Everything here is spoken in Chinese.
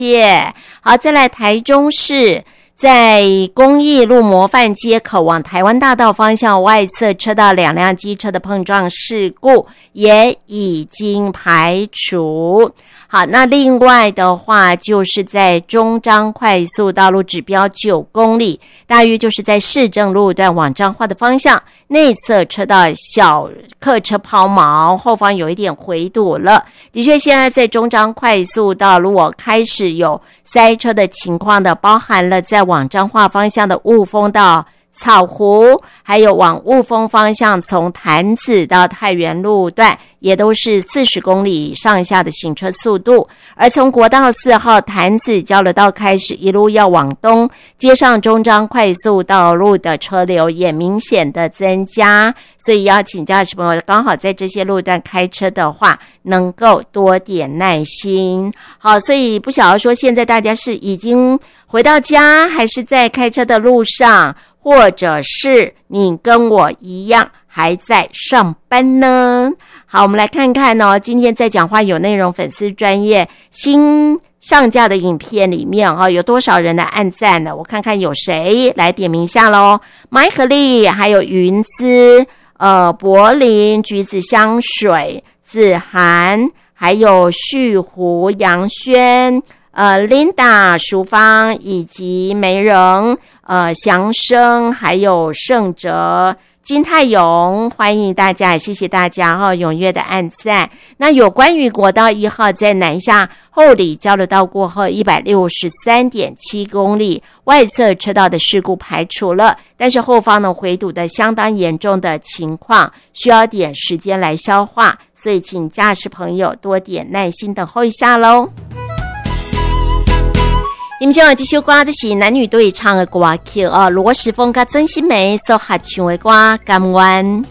谢。好，再来台中市。在公益路模范街口往台湾大道方向外侧车道2辆机车的碰撞事故也已经排除。好，那另外的话就是在中彰快速道路指标9公里，大约就是在市政路段往彰化的方向，内侧车道小客车抛锚，后方有一点回堵了。的确，现在在中彰快速道路开始有塞车的情况的，包含了在往彰化方向的雾峰到草湖，还有往雾峰方向从潭子到太原路段也都是40公里上下的行车速度，而从国道4号潭子交流道开始一路要往东，接上中彰快速道路的车流也明显的增加，所以要请驾驶朋友刚好在这些路段开车的话能够多点耐心。好，所以不晓得说现在大家是已经回到家还是在开车的路上，或者是你跟我一样还在上班呢？好，我们来看看哦，今天在讲话有内容粉丝专页新上架的影片里面有多少人来按赞呢？我看看有谁来点名一下咯。麦克利，还有云姿，柏林橘子香水，子涵，还有旭湖杨轩，Linda 淑芳以及梅荣，祥生，还有盛哲，金泰勇，欢迎大家，谢谢大家踊跃的按赞。那有关于国道1号在南下后里交流道过后 163.7 公里外侧车道的事故排除了，但是后方呢回堵的相当严重的情况需要点时间来消化，所以请驾驶朋友多点耐心等候一下咯。你们今晚这首歌就是男女对唱的歌曲罗时丰跟曾心梅所合唱的歌《甘愿》。